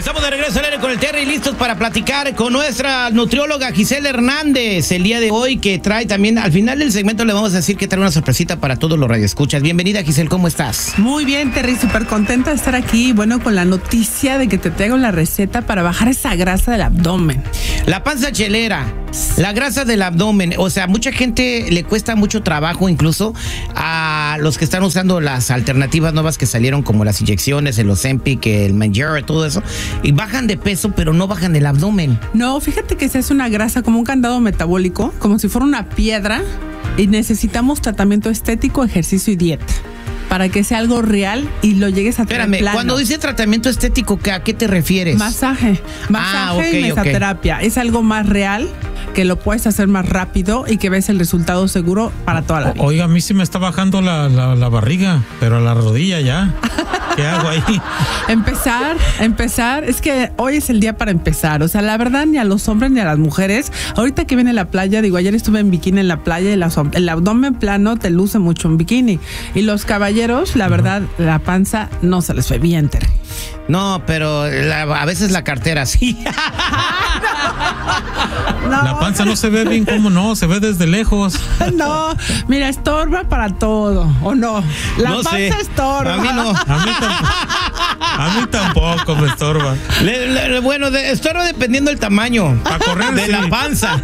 Estamos de regreso al aire con el Terry, listos para platicar con nuestra nutrióloga Giselle Hernández el día de hoy, que trae también, al final del segmento le vamos a decir que trae una sorpresita para todos los radioescuchas. Bienvenida, Giselle, ¿cómo estás? Muy bien, Terry, súper contenta de estar aquí, bueno, con la noticia de que te traigo la receta para bajar esa grasa del abdomen. La panza chelera, la grasa del abdomen, o sea, mucha gente le cuesta mucho trabajo, incluso a los que están usando las alternativas nuevas que salieron, como las inyecciones, el Ozempic, el Mounjaro, todo eso, y bajan de peso, pero no bajan el abdomen. No, fíjate que se hace una grasa como un candado metabólico, como si fuera una piedra, y necesitamos tratamiento estético, ejercicio y dieta para que sea algo real y lo llegues a tener. Espérame, plano. cuando dice tratamiento estético, ¿a qué te refieres? Masaje y mesoterapia. Es algo más real, que lo puedes hacer más rápido y que ves el resultado seguro para toda la vida. Oiga, a mí sí me está bajando la barriga, pero a la rodilla ya. ¿Qué hago ahí? Empezar, es que hoy es el día para empezar. O sea, la verdad, ni a los hombres ni a las mujeres. Ahorita que viene la playa, digo, ayer estuve en bikini en la playa y el abdomen plano te luce mucho en bikini. Y los caballeros, la verdad, la panza no se les ve bien, Terry. No, pero a veces la cartera sí. No. La panza no se ve bien, ¿cómo no? Se ve desde lejos. No, mira, estorba para todo, ¿o no? La no panza sé. estorba. A mí no. A mí tampoco me estorba. Bueno, estorba dependiendo del tamaño. Para correr de la panza.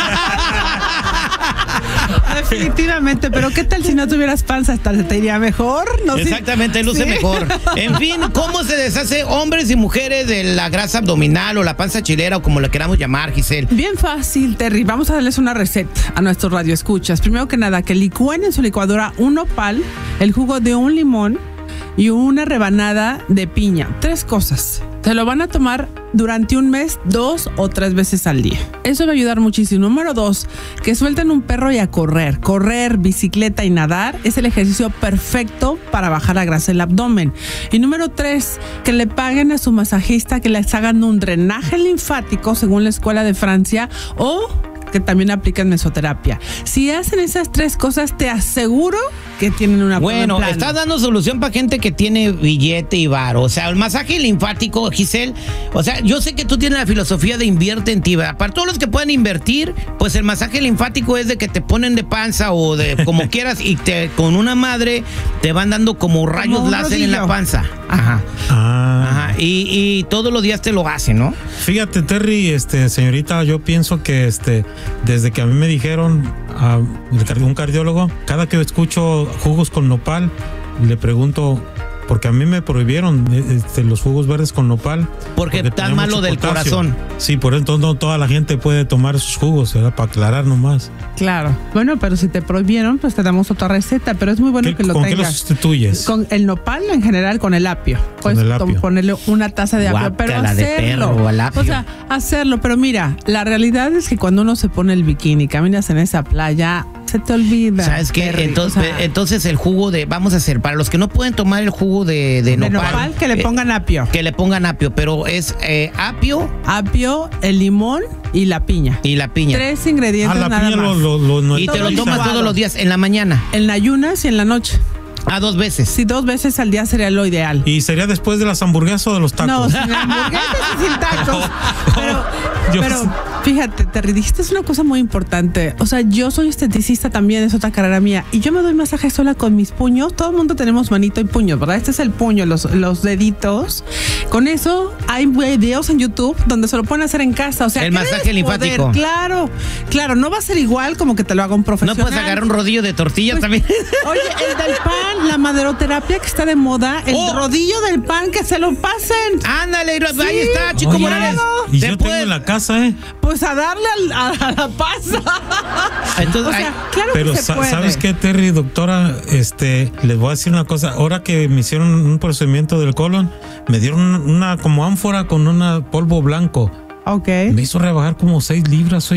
Definitivamente, pero ¿qué tal si no tuvieras panza? Hasta te iría mejor, ¿no? Exactamente, luce mejor. En fin, ¿cómo se deshace hombres y mujeres de la grasa abdominal o la panza chilera o como la queramos llamar, Giselle? Bien fácil, Terry. Vamos a darles una receta a nuestros radioescuchas. Primero que nada, que licúen en su licuadora un nopal, el jugo de un limón y una rebanada de piña. 3 cosas. Se lo van a tomar durante un mes 2 o 3 veces al día. Eso va a ayudar muchísimo. Número 2, que suelten un perro y a correr. Correr, bicicleta y nadar es el ejercicio perfecto para bajar la grasa del abdomen. Y número 3, que le paguen a su masajista que les hagan un drenaje linfático según la Escuela de Francia o que también aplican mesoterapia. Si hacen esas 3 cosas, te aseguro que tienen una Bueno, buena estás dando solución para gente que tiene billete y varo. O sea, el masaje linfático, Giselle, o sea, yo sé que tú tienes la filosofía de invierte en ti, ¿verdad? Para todos los que puedan invertir, pues el masaje linfático es de que te ponen de panza o de como quieras y con una madre te van dando como rayos láser en la panza. Ajá. Ajá. Y todos los días te lo hacen, ¿no? Fíjate, Terry, señorita, yo pienso que desde que a mí me dijeron un cardiólogo, cada que escucho jugos con nopal, le pregunto, porque a mí me prohibieron los jugos verdes con nopal. Porque tan malo del corazón. Sí, por eso no toda la gente puede tomar esos jugos, ¿verdad? Para aclarar nomás. Claro. Bueno, pero si te prohibieron, pues te damos otra receta, pero es muy bueno que lo tengas. ¿Con qué lo sustituyes? Con el nopal, en general, con el apio. Puedes ponerle una taza de apio, pero hacerlo. De perro al apio. O sea, hacerlo, pero mira, la realidad es que cuando uno se pone el bikini, caminas en esa playa, se te olvida. ¿Sabes qué? Entonces el jugo vamos a hacer, para los que no pueden tomar el jugo de nopal, que le pongan apio. Que le pongan apio, pero es apio, el limón y la piña. 3 ingredientes nada más. Y te lo tomas todos los días, en la mañana. En ayunas y en la noche. 2 veces. Sí, 2 veces al día sería lo ideal. ¿Y sería después de las hamburguesas o de los tacos? No, sin hamburguesas y sin tacos. Pero fíjate, Terry, dijiste una cosa muy importante. O sea, yo soy esteticista también, es otra carrera mía. Y yo me doy masaje sola con mis puños. Todo el mundo tenemos manito y puños, ¿verdad? Este es el puño, los deditos. Con eso hay videos en YouTube donde se lo pueden hacer en casa. O sea, el masaje linfático. Claro, no va a ser igual como que te lo haga un profesional. No puedes agarrar un rodillo de tortillas también. Oye, el del pan, la maderoterapia que está de moda, el rodillo del pan, que se lo pasen. Ándale, ahí está, Chico Morales. Y yo tengo en la casa, Pues a darle a la panza. Entonces, o sea, claro pero que se puede. ¿Sabes qué, Terry, doctora? Les voy a decir una cosa. Ahora que me hicieron un procedimiento del colon, me dieron una como ánfora con un polvo blanco. Ok. Me hizo rebajar como 6 libras, oiga.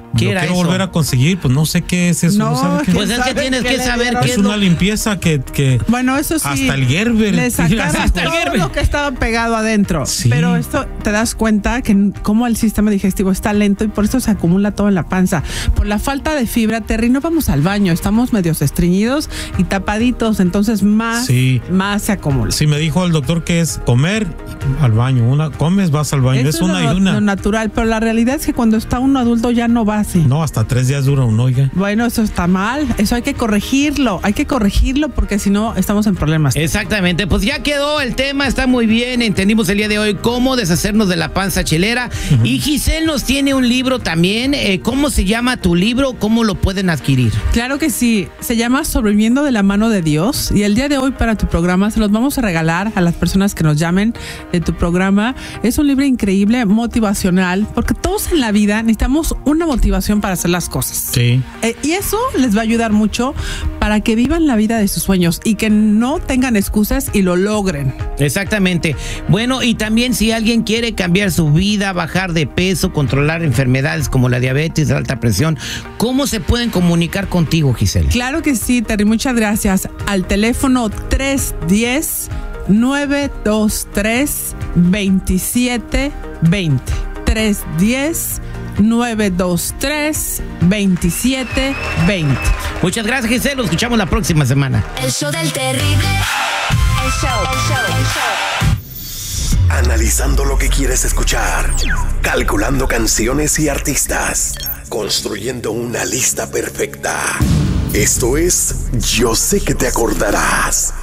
¿Qué quiero volver a conseguir, pues no sé qué es eso. No, sabe qué pues es que tienes que saber qué es una limpieza que bueno, eso sí. hasta el Gerber. Le sacaron hasta el todo Gerber. lo que estaba pegado adentro. Sí. Pero esto te das cuenta que como el sistema digestivo está lento y por eso se acumula todo en la panza. Por la falta de fibra, Terry, no vamos al baño. Estamos medios estreñidos y tapaditos. Entonces más se acumula. Sí, me dijo el doctor que es comer al baño. Comes, vas al baño. Eso es una lo, y una. lo natural. Pero la realidad es que cuando está uno adulto ya no va así. No, hasta 3 días dura uno, oiga. Bueno, eso está mal. Eso hay que corregirlo. Hay que corregirlo porque si no estamos en problemas. Exactamente, pues ya quedó el tema, está muy bien. Entendimos el día de hoy cómo deshacernos de la panza chelera. Y Giselle nos tiene un libro también. ¿Cómo se llama tu libro? ¿Cómo lo pueden adquirir? Claro que sí. Se llama Sobreviviendo de la mano de Dios. Y el día de hoy para tu programa se los vamos a regalar a las personas que nos llamen de tu programa. Es un libro increíble, motivacional, porque todos en la vida necesitamos una motivación para hacer las cosas. Sí. Y eso les va a ayudar mucho para que vivan la vida de sus sueños y que no tengan excusas y lo logren. Exactamente. Bueno, y también si alguien quiere cambiar su vida, bajar de peso, controlar enfermedades como la diabetes, la alta presión, ¿cómo se pueden comunicar contigo, Giselle? Claro que sí, Terry, muchas gracias. Al teléfono 310-923-2720. 310-923-2720. Muchas gracias, Giselle. Lo escuchamos la próxima semana. El show del terrible. El show. Analizando lo que quieres escuchar, calculando canciones y artistas, construyendo una lista perfecta. Esto es Yo sé que te acordarás.